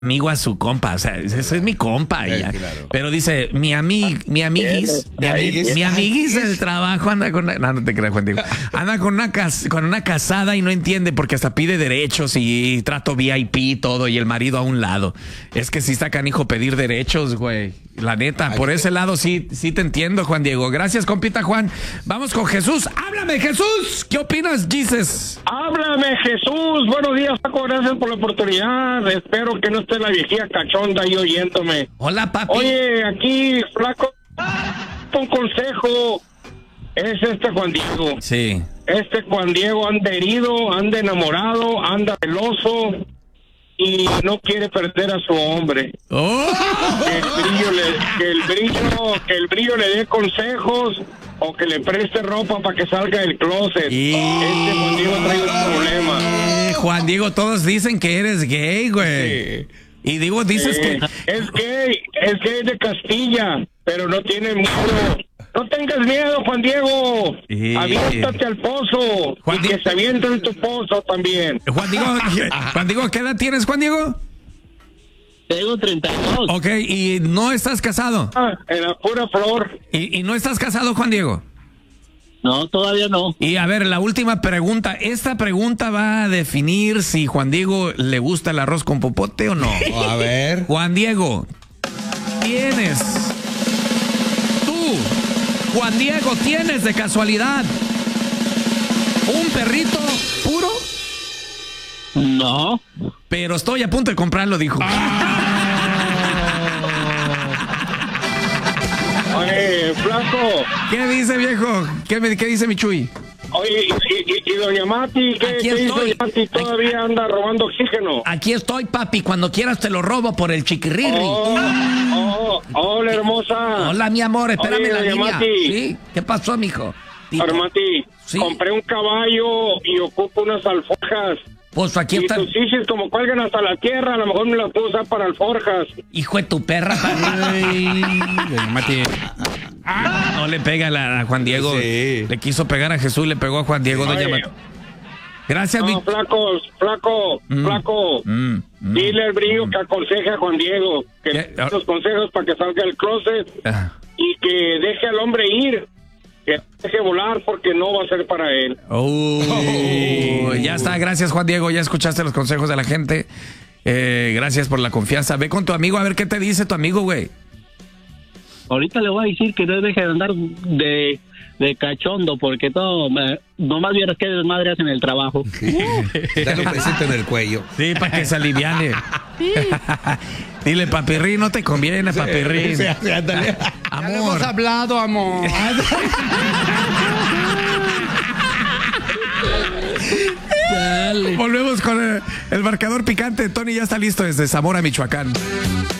amigo a su compa, o sea, ese es mi compa. Ya. Claro. Pero dice, mi amiguis del trabajo anda con... No te creas, Juan Diego. Anda con una casada y no entiende porque hasta pide derechos y trato VIP todo y el marido a un lado. Es que sí está canijo pedir derechos, güey. La neta, por ese lado sí te entiendo, Juan Diego. Gracias, compita Juan. Vamos con Jesús. ¡Háblame, Jesús! ¿Qué opinas, Jesus? Háblame, Jesús. Buenos días, Paco. Gracias por la oportunidad. Espero que no esté la viejía cachonda ahí oyéndome. Hola, papi. Oye, aquí, flaco, un consejo. Es Juan Diego. Sí. Juan Diego anda herido, anda enamorado, anda celoso y no quiere perder a su hombre. Oh. Que el brillo le dé consejos o que le preste ropa para que salga del closet. Juan Diego trae un problema. Juan Diego, todos dicen que eres gay, güey. Sí. Y digo, dices que... Es gay de Castilla, pero no tiene miedo. No tengas miedo, Juan Diego. Aviéntate al pozo. Y que se aviente en tu pozo también. Juan Diego, ¿qué edad tienes, Juan Diego? Tengo 32. Ok, ¿y no estás casado? En la pura flor. ¿Y no estás casado, Juan Diego? No, todavía no. Y a ver, la última pregunta. Esta pregunta va a definir si Juan Diego le gusta el arroz con popote o no. A ver. Juan Diego, Juan Diego, ¿tienes de casualidad un perrito puro? No. Pero estoy a punto de comprarlo, dijo. Oye, flaco. ¿Qué dice, viejo? ¿Qué dice mi Chuy? Oye, y doña Mati, ¿qué dice doña Mati? ¿Todavía anda robando oxígeno? Aquí estoy, papi. Cuando quieras te lo robo por el chiquirri. Hola, hermosa. Hola, mi amor. Espérame en la línea. Mati. ¿Sí? ¿Qué pasó, mijo? Doña Mati, ¿sí? Compré un caballo y ocupo unas alforjas. Pues aquí está. Y tus hijos como cuelgan hasta la tierra, a lo mejor me las puedo usar para alforjas. Hijo de tu perra, Mati. No le pega a Juan Diego. Sí. Le quiso pegar a Jesús, le pegó a Juan Diego. Doña Mati. Gracias, no, flaco. Dile al brillo que aconseje a Juan Diego. Que los consejos para que salga del closet. Y que deje al hombre ir. Que deje volar porque no va a ser para él. Ya está, gracias, Juan Diego. Ya escuchaste los consejos de la gente. Gracias por la confianza. Ve con tu amigo a ver qué te dice tu amigo, güey. Ahorita le voy a decir que no deje de andar de cachondo porque todo, nomás vieras que desmadre hacen el trabajo. Dale un besito en el cuello. Sí, para que se aliviane. Sí. Dile, papirrín, no te conviene, papirrín. Sí, ándale. Amor. Ya lo hemos hablado, amor. Volvemos con el marcador picante. Tony ya está listo desde Zamora, Michoacán.